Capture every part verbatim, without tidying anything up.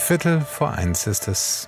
Viertel vor eins ist es.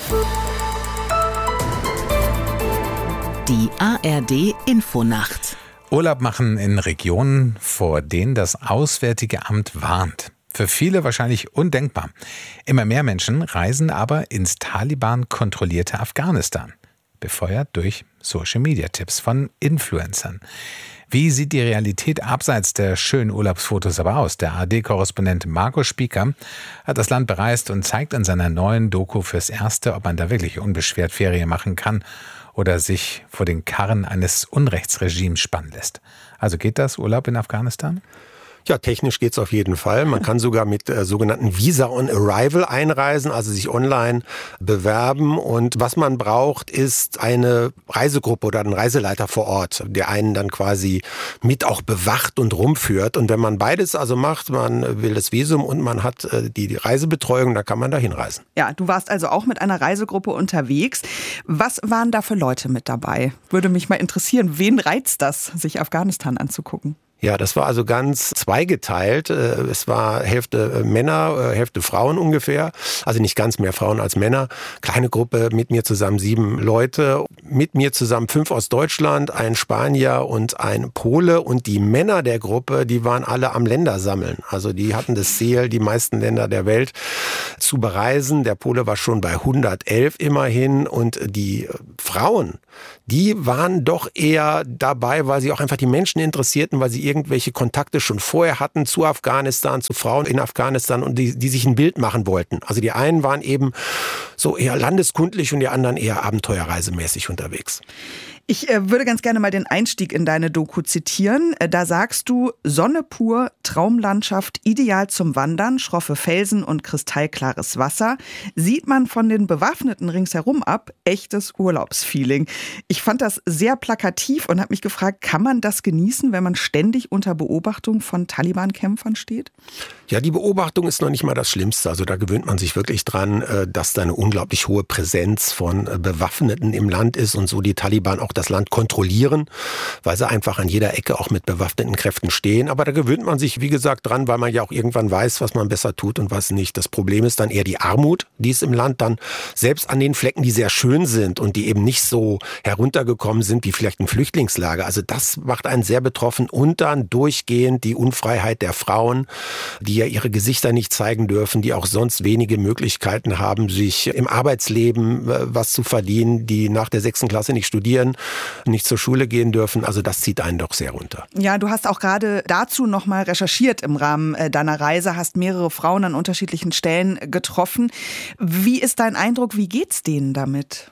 Die A R D-Infonacht. Urlaub machen in Regionen, vor denen das Auswärtige Amt warnt. Für viele wahrscheinlich undenkbar. Immer mehr Menschen reisen aber ins Taliban-kontrollierte Afghanistan. Befeuert durch Social-Media-Tipps von Influencern. Wie sieht die Realität abseits der schönen Urlaubsfotos aber aus? Der A R D-Korrespondent Marco Spieker hat das Land bereist und zeigt in seiner neuen Doku fürs Erste, ob man da wirklich unbeschwert Ferien machen kann oder sich vor den Karren eines Unrechtsregimes spannen lässt. Also geht das, Urlaub in Afghanistan? Ja, technisch geht's auf jeden Fall. Man kann sogar mit äh, sogenannten Visa on Arrival einreisen, also sich online bewerben. Und was man braucht, ist eine Reisegruppe oder ein Reiseleiter vor Ort, der einen dann quasi mit auch bewacht und rumführt. Und wenn man beides also macht, man will das Visum und man hat äh, die, die Reisebetreuung, dann kann man da hinreisen. Ja, du warst also auch mit einer Reisegruppe unterwegs. Was waren da für Leute mit dabei? Würde mich mal interessieren, wen reizt das, sich Afghanistan anzugucken? Ja, das war also ganz zweigeteilt. Es war Hälfte Männer, Hälfte Frauen ungefähr. Also nicht ganz, mehr Frauen als Männer. Kleine Gruppe, mit mir zusammen sieben Leute. Mit mir zusammen fünf aus Deutschland, ein Spanier und ein Pole. Und die Männer der Gruppe, die waren alle am Ländersammeln. Also die hatten das Ziel, die meisten Länder der Welt zu bereisen. Der Pole war schon bei hundertelf immerhin. Und die Frauen, die waren doch eher dabei, weil sie auch einfach die Menschen interessierten, weil sie irgendwelche Kontakte schon vorher hatten zu Afghanistan, zu Frauen in Afghanistan und die, die sich ein Bild machen wollten. Also die einen waren eben so eher landeskundlich und die anderen eher abenteuerreisemäßig unterwegs. Ich äh, würde ganz gerne mal den Einstieg in deine Doku zitieren. Äh, da sagst du, Sonne pur, Traumlandschaft, ideal zum Wandern, schroffe Felsen und kristallklares Wasser. Sieht man von den Bewaffneten ringsherum ab, echtes Urlaubsfeeling. Ich fand das sehr plakativ und habe mich gefragt, kann man das genießen, wenn man ständig unter Beobachtung von Taliban-Kämpfern steht? Ja, die Beobachtung ist noch nicht mal das Schlimmste. Also da gewöhnt man sich wirklich dran, dass da eine unglaublich hohe Präsenz von Bewaffneten im Land ist und so die Taliban auch das Land kontrollieren, weil sie einfach an jeder Ecke auch mit bewaffneten Kräften stehen. Aber da gewöhnt man sich, wie gesagt, dran, weil man ja auch irgendwann weiß, was man besser tut und was nicht. Das Problem ist dann eher die Armut, die es im Land dann selbst an den Flecken, die sehr schön sind und die eben nicht so heruntergekommen sind wie vielleicht ein Flüchtlingslager. Also das macht einen sehr betroffen und dann durchgehend die Unfreiheit der Frauen, die ja ihre Gesichter nicht zeigen dürfen, die auch sonst wenige Möglichkeiten haben, sich im Arbeitsleben was zu verdienen, die nach der sechsten Klasse nicht studieren, nicht zur Schule gehen dürfen. Also das zieht einen doch sehr runter. Ja, du hast auch gerade dazu noch mal recherchiert im Rahmen deiner Reise, hast mehrere Frauen an unterschiedlichen Stellen getroffen. Wie ist dein Eindruck, wie geht's denen damit?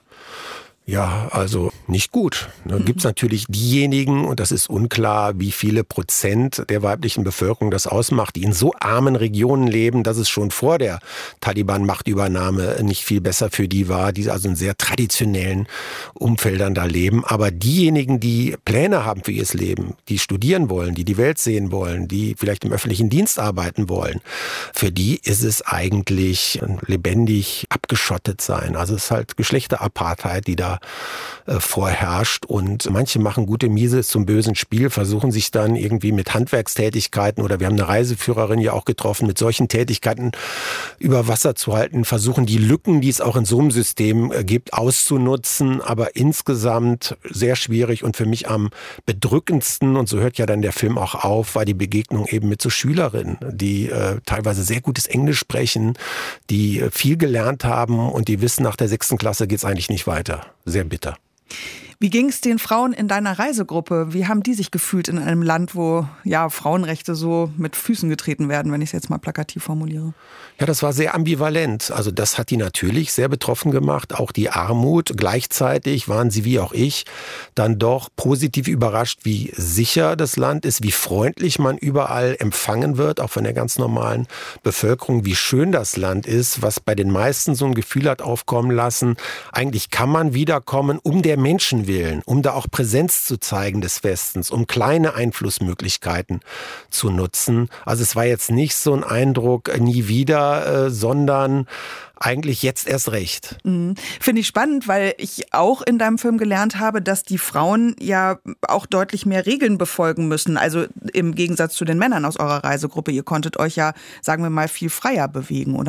Ja, also nicht gut. Da gibt's natürlich diejenigen, und das ist unklar, wie viele Prozent der weiblichen Bevölkerung das ausmacht, die in so armen Regionen leben, dass es schon vor der Taliban-Machtübernahme nicht viel besser für die war, die also in sehr traditionellen Umfeldern da leben. Aber diejenigen, die Pläne haben für ihr Leben, die studieren wollen, die die Welt sehen wollen, die vielleicht im öffentlichen Dienst arbeiten wollen, für die ist es eigentlich lebendig abgeschottet sein. Also es ist halt Geschlechterapartheid, die da äh, vorherrscht und manche machen gute Miese zum bösen Spiel, versuchen sich dann irgendwie mit Handwerkstätigkeiten oder wir haben eine Reiseführerin ja auch getroffen, mit solchen Tätigkeiten über Wasser zu halten, versuchen die Lücken, die es auch in so einem System äh, gibt, auszunutzen, aber insgesamt sehr schwierig und für mich am bedrückendsten, und so hört ja dann der Film auch auf, war die Begegnung eben mit so Schülerinnen, die äh, teilweise sehr gutes Englisch sprechen, die äh, viel gelernt haben und die wissen, nach der sechsten Klasse geht's eigentlich nicht weiter. Sehr bitter. Wie ging es den Frauen in deiner Reisegruppe? Wie haben die sich gefühlt in einem Land, wo ja Frauenrechte so mit Füßen getreten werden, wenn ich es jetzt mal plakativ formuliere? Ja, das war sehr ambivalent. Also das hat die natürlich sehr betroffen gemacht. Auch die Armut. Gleichzeitig waren sie, wie auch ich, dann doch positiv überrascht, wie sicher das Land ist, wie freundlich man überall empfangen wird, auch von der ganz normalen Bevölkerung, wie schön das Land ist, was bei den meisten so ein Gefühl hat aufkommen lassen. Eigentlich kann man wiederkommen, um der Menschen willen, um da auch Präsenz zu zeigen des Westens, um kleine Einflussmöglichkeiten zu nutzen. Also es war jetzt nicht so ein Eindruck, nie wieder, äh, sondern eigentlich jetzt erst recht. Mhm. Finde ich spannend, weil ich auch in deinem Film gelernt habe, dass die Frauen ja auch deutlich mehr Regeln befolgen müssen. Also im Gegensatz zu den Männern aus eurer Reisegruppe. Ihr konntet euch ja, sagen wir mal, viel freier bewegen, oder?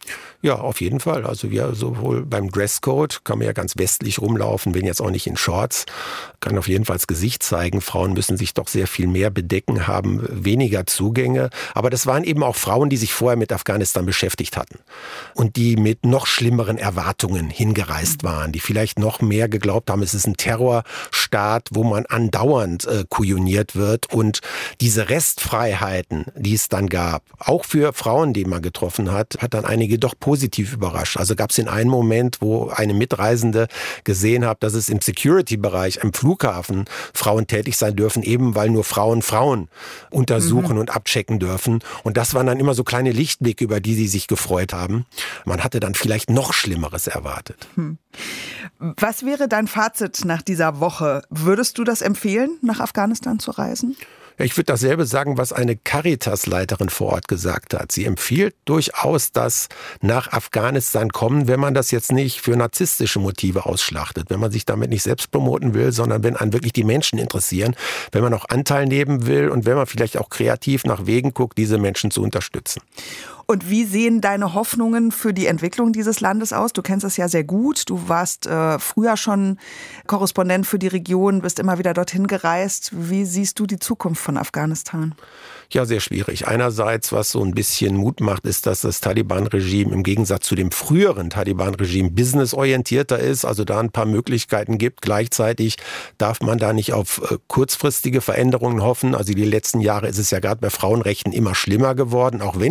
Ja, auf jeden Fall. Also wir sowohl beim Dresscode kann man ja ganz westlich rumlaufen, wenn jetzt auch nicht in Shorts, kann auf jeden Fall das Gesicht zeigen. Frauen müssen sich doch sehr viel mehr bedecken, haben weniger Zugänge. Aber das waren eben auch Frauen, die sich vorher mit Afghanistan beschäftigt hatten und die mit noch schlimmeren Erwartungen hingereist waren, die vielleicht noch mehr geglaubt haben, es ist ein Terrorstaat, wo man andauernd äh, kujoniert wird, und diese Restfreiheiten, die es dann gab, auch für Frauen, die man getroffen hat, hat dann einige doch positiv überrascht. Also gab es den einen Moment, wo eine Mitreisende gesehen hat, dass es im Security-Bereich am Flughafen Frauen tätig sein dürfen, eben weil nur Frauen Frauen untersuchen mhm. und abchecken dürfen. Und das waren dann immer so kleine Lichtblicke, über die sie sich gefreut haben. Man hatte dann vielleicht noch Schlimmeres erwartet. Hm. Was wäre dein Fazit nach dieser Woche? Würdest du das empfehlen, nach Afghanistan zu reisen? Ja, ich würde dasselbe sagen, was eine Caritas-Leiterin vor Ort gesagt hat. Sie empfiehlt durchaus das nach Afghanistan kommen, wenn man das jetzt nicht für narzisstische Motive ausschlachtet, wenn man sich damit nicht selbst promoten will, sondern wenn einen wirklich die Menschen interessieren, wenn man auch Anteil nehmen will und wenn man vielleicht auch kreativ nach Wegen guckt, diese Menschen zu unterstützen. Und wie sehen deine Hoffnungen für die Entwicklung dieses Landes aus? Du kennst es ja sehr gut. Du warst äh, früher schon Korrespondent für die Region, bist immer wieder dorthin gereist. Wie siehst du die Zukunft von Afghanistan? Ja, sehr schwierig. Einerseits, was so ein bisschen Mut macht, ist, dass das Taliban-Regime im Gegensatz zu dem früheren Taliban-Regime businessorientierter ist, also da ein paar Möglichkeiten gibt. Gleichzeitig darf man da nicht auf äh, kurzfristige Veränderungen hoffen. Also die letzten Jahre ist es ja gerade bei Frauenrechten immer schlimmer geworden, auch wenn